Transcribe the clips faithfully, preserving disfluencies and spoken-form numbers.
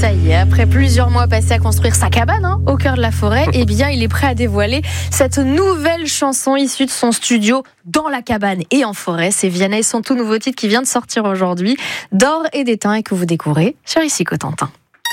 ça y est, après plusieurs mois passés à construire sa cabane hein, au cœur de la forêt, eh bien, il est prêt à dévoiler cette nouvelle chanson issue de son studio dans la cabane et en forêt. C'est Vianney, son tout nouveau titre qui vient de sortir aujourd'hui, d'or et d'étain, et que vous découvrez sur Ici Cotentin.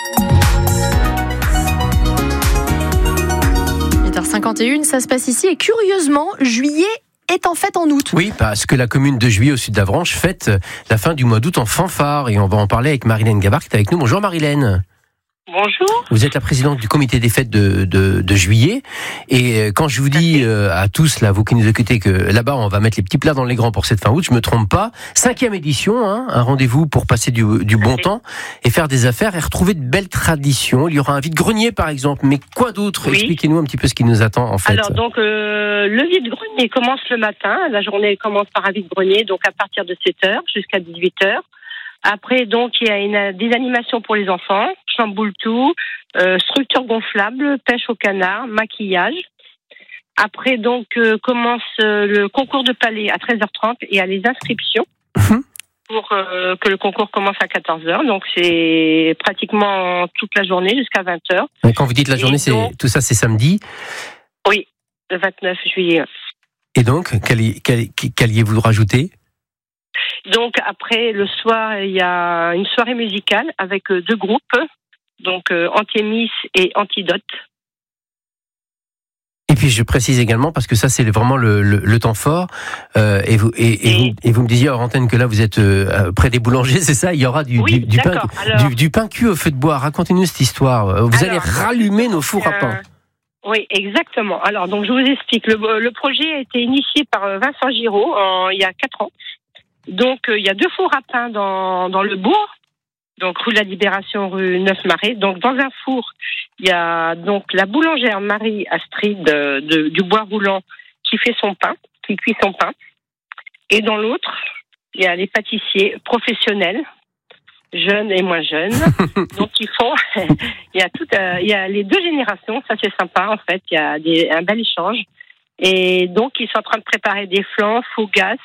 huit heures cinquante et une, ça se passe ici et curieusement, juillet est en fait en août. Oui, parce que la commune de Juillet au sud d'Avranches fête la fin du mois d'août en fanfare et on va en parler avec Marilène Gabard qui est avec nous. Bonjour Marilène. Bonjour. Vous êtes la présidente du comité des fêtes de, de, de Juillet et quand je vous dis euh, à tous, là, vous qui nous écoutez, que là-bas on va mettre les petits plats dans les grands pour cette fin août, je me trompe pas. Cinquième édition, hein, un rendez-vous pour passer du, du bon temps et faire des affaires et retrouver de belles traditions. Il y aura un vide-grenier par exemple, mais quoi d'autre? Oui. Expliquez-nous un petit peu ce qui nous attend en fait. Alors donc euh, le vide-grenier commence le matin, la journée commence par un vide-grenier, donc à partir de sept heures jusqu'à dix-huit heures. Après, donc, il y a une, des animations pour les enfants, chamboule tout, euh, structure gonflable, pêche au canard, maquillage. Après, donc, euh, commence euh, le concours de palais à treize heures trente et à les inscriptions mmh. pour euh, que le concours commence à quatorze heures. Donc, c'est pratiquement toute la journée jusqu'à vingt heures. Et quand vous dites la journée, donc, c'est, tout ça, c'est samedi? Oui, le vingt-neuf juillet. Et donc, qu'alliez-vous rajouter? Donc après le soir, il y a une soirée musicale avec deux groupes, donc euh, Antémis et Antidote. Et puis je précise également parce que ça c'est vraiment le, le, le temps fort euh, et, vous, et, et, et, vous, et vous me disiez hors antenne que là vous êtes euh, près des boulangers, c'est ça? Il y aura du, oui, du, du, pain, Alors, du, du pain cuit au feu de bois. Racontez-nous cette histoire. Vous alors, allez rallumer nos fours à pain. Oui, exactement. Alors donc je vous explique. Le, le projet a été initié par Vincent Giraud en, il y a quatre ans. Donc, euh, il y a deux fours à pain dans, dans le bourg, donc rue de la Libération, rue Neuf-Marais. Donc, dans un four, il y a donc la boulangère Marie Astrid de, de, du Bois Roulant qui fait son pain, qui cuit son pain. Et dans l'autre, il y a les pâtissiers professionnels, jeunes et moins jeunes. Donc, ils font, il y a tout, euh, il y a les deux générations, ça c'est sympa en fait, il y a des, un bel échange. Et donc, ils sont en train de préparer des flans, fougasses,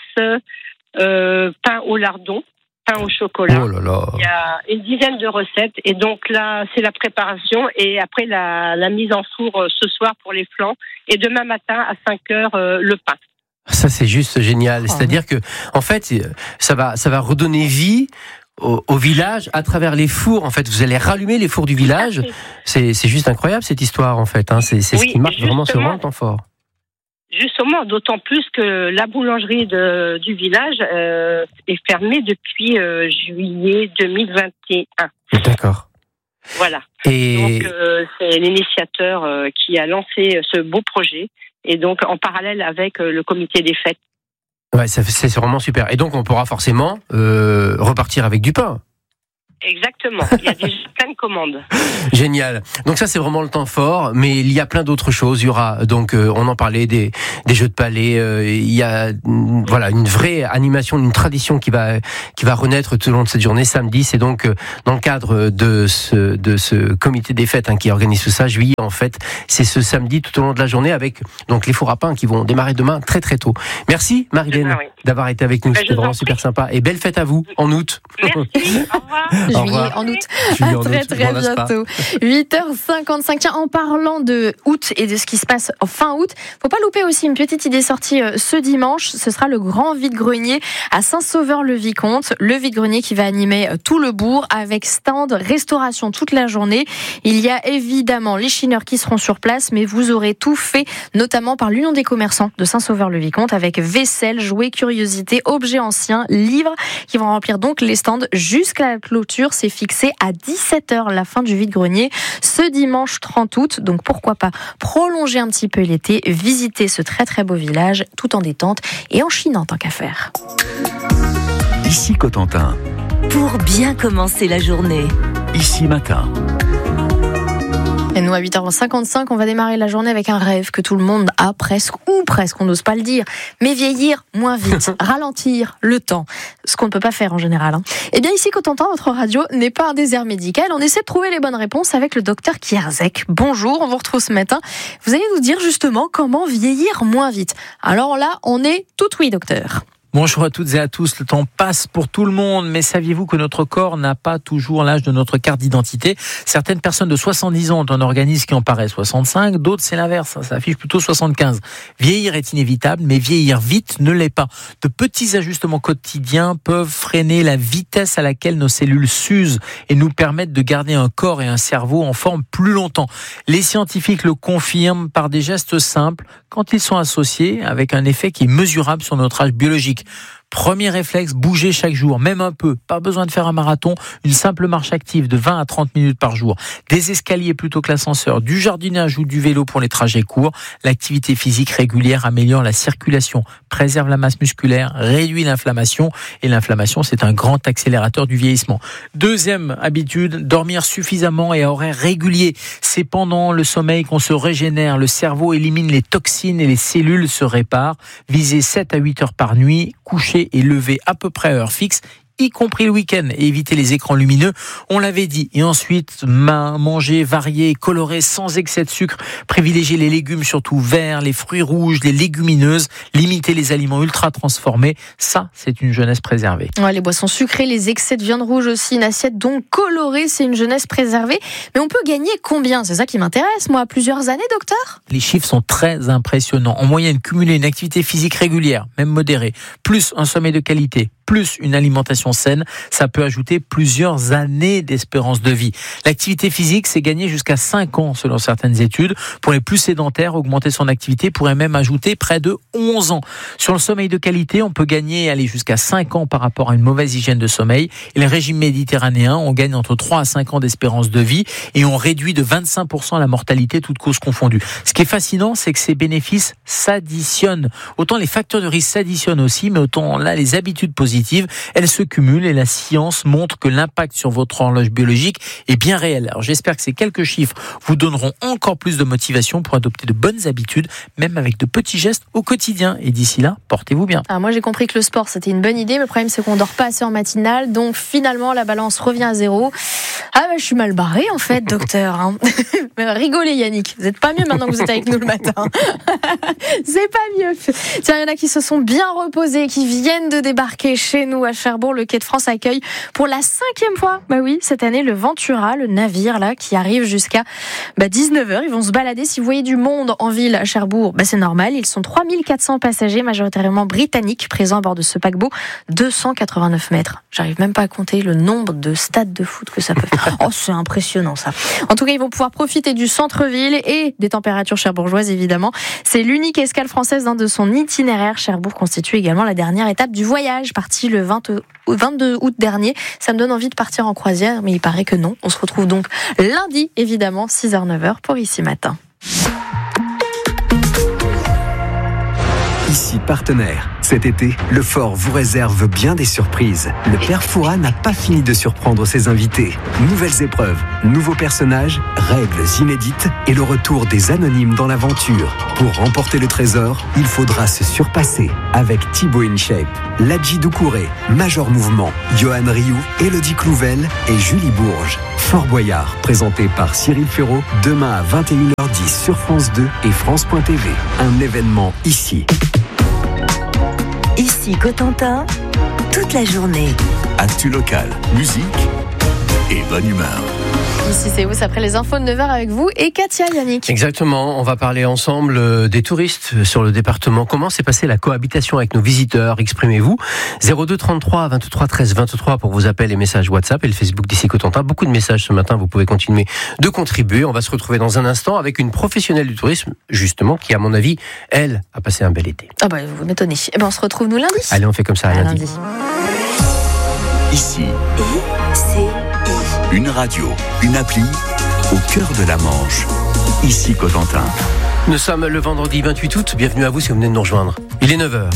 Euh, pain au lardon, pain au chocolat. Oh là là. Il y a une dizaine de recettes et donc là c'est la préparation et après la, la mise en four euh, ce soir pour les flans et demain matin à cinq heures euh, le pain. Ça c'est juste génial. Oh. C'est-à-dire que en fait ça va ça va redonner vie au, au village à travers les fours. En fait vous allez rallumer les fours du village. C'est c'est juste incroyable cette histoire en fait. Hein. C'est c'est oui, ce qui marque vraiment ce moment temps fort. Justement, d'autant plus que la boulangerie de, du village euh, est fermée depuis euh, juillet deux mille vingt et un. D'accord. Voilà. Et... Donc, euh, c'est l'initiateur euh, qui a lancé ce beau projet, et donc en parallèle avec euh, le comité des fêtes. Ouais, ça, c'est vraiment super. Et donc, on pourra forcément euh, repartir avec du pain. Exactement, il y a déjà plein de commandes. Génial. Donc ça c'est vraiment le temps fort, mais il y a plein d'autres choses. Il y aura donc, euh, on en parlait des, des jeux de palais. Euh, il y a mm, voilà une vraie animation, une tradition qui va qui va renaître tout au long de cette journée samedi. C'est donc euh, dans le cadre de ce de ce comité des fêtes hein, qui organise tout ça. Juillet en fait, c'est ce samedi tout au long de la journée avec donc les fours à pain qui vont démarrer demain très très tôt. Merci Marilène demain, oui. d'avoir été avec nous. Ben, C'était vraiment super sympa et belle fête à vous en août. Merci. Au revoir. Juillet en août. Juillet en très août, très bientôt. huit heures cinquante-cinq. Tiens, en parlant de août et de ce qui se passe fin août, faut pas louper aussi une petite idée sortie ce dimanche. Ce sera le grand vide-grenier à Saint-Sauveur-le-Vicomte. Le vide-grenier qui va animer tout le bourg avec stand restauration toute la journée. Il y a évidemment les chineurs qui seront sur place, mais vous aurez tout fait, notamment par l'Union des commerçants de Saint-Sauveur-le-Vicomte avec vaisselle, jouets, curiosités, objets anciens, livres qui vont remplir donc les stands jusqu'à la clôture. C'est fixé à dix-sept heures la fin du vide-grenier ce dimanche trente août. Donc pourquoi pas prolonger un petit peu l'été, visiter ce très très beau village tout en détente et en chinant tant qu'à faire. Ici Cotentin. Pour bien commencer la journée. Ici Matin. Et nous, à huit heures cinquante-cinq, on va démarrer la journée avec un rêve que tout le monde a presque, ou presque, on n'ose pas le dire. Mais vieillir moins vite, ralentir le temps. Ce qu'on ne peut pas faire en général. Hein. Eh bien, ici, Cotentin, votre radio n'est pas un désert médical. On essaie de trouver les bonnes réponses avec le docteur Kierzek. Bonjour, on vous retrouve ce matin. Vous allez nous dire justement comment vieillir moins vite. Alors là, on est tout oui, docteur. Bonjour à toutes et à tous. Le temps passe pour tout le monde, mais saviez-vous que notre corps n'a pas toujours l'âge de notre carte d'identité ? Certaines personnes de soixante-dix ans ont un organisme qui en paraît soixante-cinq, d'autres c'est l'inverse, ça affiche plutôt soixante-quinze. Vieillir est inévitable, mais vieillir vite ne l'est pas. De petits ajustements quotidiens peuvent freiner la vitesse à laquelle nos cellules s'usent et nous permettent de garder un corps et un cerveau en forme plus longtemps. Les scientifiques le confirment par des gestes simples quand ils sont associés avec un effet qui est mesurable sur notre âge biologique. Premier réflexe, bouger chaque jour, même un peu. Pas besoin de faire un marathon, une simple marche active de vingt à trente minutes par jour. Des escaliers plutôt que l'ascenseur, du jardinage ou du vélo pour les trajets courts. L'activité physique régulière améliore la circulation, préserve la masse musculaire, réduit l'inflammation. Et l'inflammation, c'est un grand accélérateur du vieillissement. Deuxième habitude, dormir suffisamment et à horaires réguliers. C'est pendant le sommeil qu'on se régénère. Le cerveau élimine les toxines et les cellules se réparent. Visez sept à huit heures par nuit, coucher et lever à peu près à heure fixe, y compris le week-end, et éviter les écrans lumineux, on l'avait dit. Et ensuite, manger varié, coloré, sans excès de sucre, privilégier les légumes surtout verts, les fruits rouges, les légumineuses, limiter les aliments ultra transformés, ça c'est une jeunesse préservée. Ouais, les boissons sucrées, les excès de viande rouge aussi, une assiette donc colorée, c'est une jeunesse préservée. Mais on peut gagner combien ? C'est ça qui m'intéresse, moi, plusieurs années, docteur ? Les chiffres sont très impressionnants. En moyenne, cumuler une activité physique régulière, même modérée, plus un sommeil de qualité, plus une alimentation saine, ça peut ajouter plusieurs années d'espérance de vie. L'activité physique, c'est gagner jusqu'à cinq ans selon certaines études. Pour les plus sédentaires, augmenter son activité pourrait même ajouter près de onze ans. Sur le sommeil de qualité, on peut gagner et aller jusqu'à cinq ans par rapport à une mauvaise hygiène de sommeil. Et le régime méditerranéen, on gagne entre trois à cinq ans d'espérance de vie et on réduit de vingt-cinq pour cent la mortalité, toutes causes confondues. Ce qui est fascinant, c'est que ces bénéfices s'additionnent. Autant les facteurs de risque s'additionnent aussi, mais autant là, les habitudes positives, elles se cumulent et la science montre que l'impact sur votre horloge biologique est bien réel. Alors j'espère que ces quelques chiffres vous donneront encore plus de motivation pour adopter de bonnes habitudes, même avec de petits gestes au quotidien. Et d'ici là, portez-vous bien. Ah, moi j'ai compris que le sport c'était une bonne idée, mais le problème c'est qu'on dort pas assez en matinale, donc finalement la balance revient à zéro. Ah bah je suis mal barrée en fait, docteur. Hein. Rigolez Yannick, vous êtes pas mieux maintenant que vous êtes avec nous le matin. C'est pas mieux. Tiens, il y en a qui se sont bien reposés, qui viennent de débarquer chez nous à Cherbourg. Le Quai de France accueille pour la cinquième fois, bah oui, cette année, le Ventura, le navire là qui arrive jusqu'à bah, dix-neuf heures. Ils vont se balader. Si vous voyez du monde en ville à Cherbourg, bah, c'est normal. Ils sont trois mille quatre cents passagers, majoritairement britanniques, présents à bord de ce paquebot. deux cent quatre-vingt-neuf mètres. J'arrive même pas à compter le nombre de stades de foot que ça peut faire. Oh, c'est impressionnant ça. En tout cas, ils vont pouvoir profiter du centre-ville et des températures cherbourgeoises, évidemment. C'est l'unique escale française hein, de son itinéraire. Cherbourg constitue également la dernière étape du voyage, parti le vingt-deux août dernier. Ça me donne envie de partir en croisière, mais il paraît que non. On se retrouve donc lundi, évidemment, six heures neuf heures pour Ici Matin. Ici Partenaire. Cet été, le Fort vous réserve bien des surprises. Le Père Fouras n'a pas fini de surprendre ses invités. Nouvelles épreuves, nouveaux personnages, règles inédites et le retour des anonymes dans l'aventure. Pour remporter le trésor, il faudra se surpasser avec Thibaut InShape, Ladji Doucouré, Major Mouvement, Johan Rioux, Élodie Clouvel et Julie Bourges. Fort Boyard, présenté par Cyril Ferraud, demain à vingt et une heures dix sur France deux et France point T V. Un événement ici. Ici Cotentin, toute la journée. Actu local, musique et bonne humeur. Ici c'est vous, après les infos de neuf heures avec vous et Katia, Yannick. Exactement, on va parler ensemble des touristes sur le département. Comment s'est passée la cohabitation avec nos visiteurs ? Exprimez-vous. zéro deux trente-trois vingt-trois treize vingt-trois pour vos appels et messages WhatsApp et le Facebook d'Ici Cotentin. Beaucoup de messages ce matin, vous pouvez continuer de contribuer. On va se retrouver dans un instant avec une professionnelle du tourisme, justement, qui à mon avis, elle, a passé un bel été. Ah bah vous m'étonnez. Eh ben on se retrouve nous lundi. Allez, on fait comme ça, rien lundi. dit. Ici, Et c'est une radio, une appli au cœur de la Manche. Ici Cotentin. Nous sommes le vendredi vingt-huit août. Bienvenue à vous si vous venez de nous rejoindre. Il est neuf heures.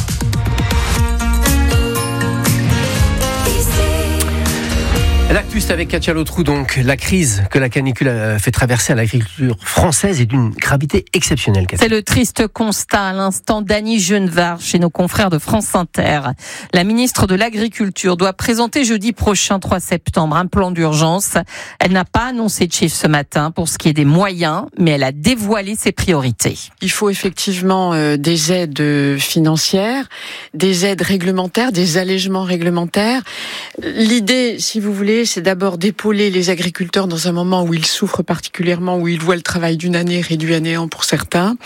L'actus avec Katia Lautrou, donc la crise que la canicule a fait traverser à l'agriculture française est d'une gravité exceptionnelle. Katia. C'est le triste constat à l'instant d'Annie Genevard chez nos confrères de France Inter. La ministre de l'Agriculture doit présenter jeudi prochain, trois septembre, un plan d'urgence. Elle n'a pas annoncé de chiffres ce matin pour ce qui est des moyens, mais elle a dévoilé ses priorités. Il faut effectivement euh, des aides financières, des aides réglementaires, des allègements réglementaires. L'idée, si vous voulez, c'est d'abord d'épauler les agriculteurs dans un moment où ils souffrent particulièrement, où ils voient le travail d'une année réduit à néant pour certains.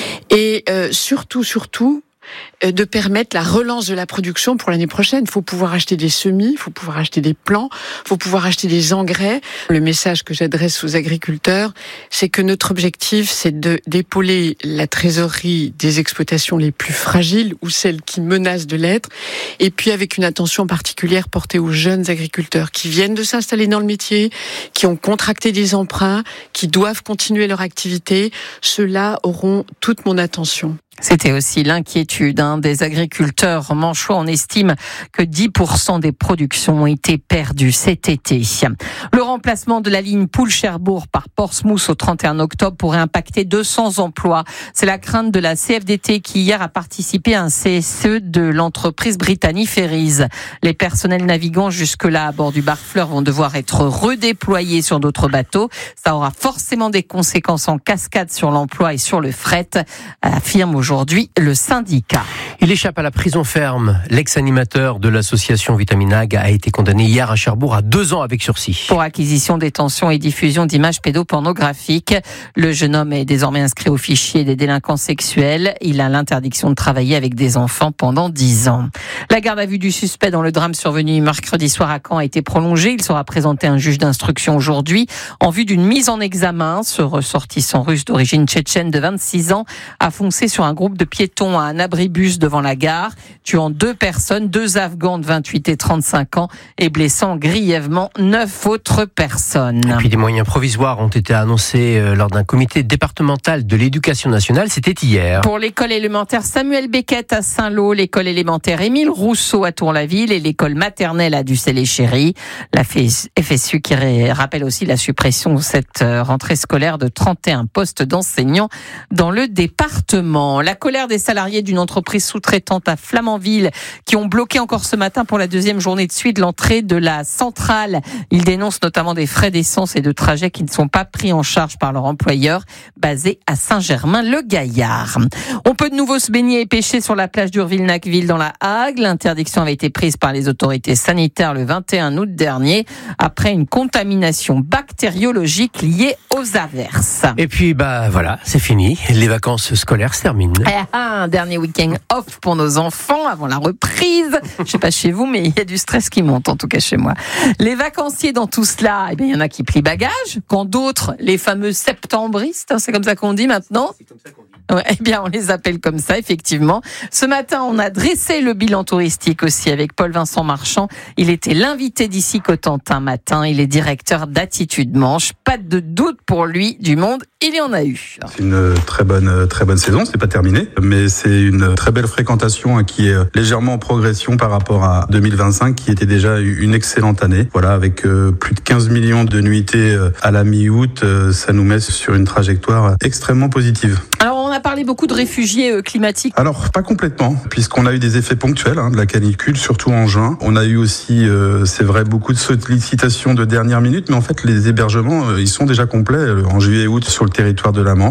Et euh, surtout, surtout, de permettre la relance de la production pour l'année prochaine. Il faut pouvoir acheter des semis, il faut pouvoir acheter des plants, il faut pouvoir acheter des engrais. Le message que j'adresse aux agriculteurs, c'est que notre objectif, c'est de, d'épauler la trésorerie des exploitations les plus fragiles ou celles qui menacent de l'être, et puis avec une attention particulière portée aux jeunes agriculteurs qui viennent de s'installer dans le métier, qui ont contracté des emprunts, qui doivent continuer leur activité. Ceux-là auront toute mon attention. C'était aussi l'inquiétude hein, des agriculteurs manchois. On estime que dix pour cent des productions ont été perdues cet été. Le remplacement de la ligne Poole-Cherbourg par Portsmouth au trente et un octobre pourrait impacter deux cents emplois. C'est la crainte de la C F D T qui hier a participé à un C S E de l'entreprise Brittany Ferries. Les personnels navigants jusque-là à bord du Barfleur vont devoir être redéployés sur d'autres bateaux. Ça aura forcément des conséquences en cascade sur l'emploi et sur le fret, affirme aujourd'hui Aujourd'hui, le syndicat. Il échappe à la prison ferme. L'ex-animateur de l'association Vitaminag a été condamné hier à Cherbourg à deux ans avec sursis. Pour acquisition, détention et diffusion d'images pédopornographiques. Le jeune homme est désormais inscrit au fichier des délinquants sexuels. Il a l'interdiction de travailler avec des enfants pendant dix ans. La garde à vue du suspect dans le drame survenu mercredi soir à Caen a été prolongée. Il sera présenté à un juge d'instruction aujourd'hui en vue d'une mise en examen. Ce ressortissant russe d'origine tchétchène de vingt-six ans a foncé sur un groupe de piétons à un abribus devant la gare, tuant deux personnes, deux Afghans de vingt-huit et trente-cinq ans et blessant grièvement neuf autres personnes. Et puis des moyens provisoires ont été annoncés lors d'un comité départemental de l'éducation nationale, c'était hier. Pour l'école élémentaire Samuel Beckett à Saint-Lô, l'école élémentaire Émile Rousseau à Tour-la-Ville et l'école maternelle à Ducel-et-Chéry. La F S U qui rappelle aussi la suppression cette rentrée scolaire de trente et un postes d'enseignants dans le département. La colère des salariés d'une entreprise sous-traitante à Flamanville qui ont bloqué encore ce matin pour la deuxième journée de suite l'entrée de la centrale. Ils dénoncent notamment des frais d'essence et de trajet qui ne sont pas pris en charge par leur employeur basé à Saint-Germain-le-Gaillard. On peut de nouveau se baigner et pêcher sur la plage d'Urville-Nacqueville dans la Hague. L'interdiction avait été prise par les autorités sanitaires le vingt et un août dernier après une contamination bactériologique liée aux averses. Et puis bah voilà, c'est fini. Les vacances scolaires se terminent. Un dernier week-end off pour nos enfants avant la reprise. Je sais pas chez vous, mais il y a du stress qui monte, en tout cas chez moi. Les vacanciers dans tout cela, eh bien, il y en a qui plient bagages, quand d'autres, les fameux septembristes, hein, c'est comme ça qu'on dit maintenant. C'est comme ça qu'on dit. Ouais, eh bien, on les appelle comme ça, effectivement. Ce matin, on a dressé le bilan touristique aussi avec Paul-Vincent Marchand. Il était l'invité d'ici Cotentin matin. Il est directeur d'Attitude Manche. Pas de doute pour lui, du monde, il y en a eu. C'est une très bonne, très bonne saison. C'est pas terminé, mais c'est une très belle fréquentation qui est légèrement en progression par rapport à deux mille vingt-cinq, qui était déjà une excellente année. Voilà, avec plus de quinze millions de nuitées à la mi-août, ça nous met sur une trajectoire extrêmement positive. Alors, on a parlé beaucoup de réfugiés climatiques. Alors, pas complètement, puisqu'on a eu des effets ponctuels hein, de la canicule, surtout en juin. On a eu aussi, euh, c'est vrai, beaucoup de sollicitations de dernière minute, mais en fait, les hébergements, euh, ils sont déjà complets euh, en juillet et août sur le territoire de la Manche.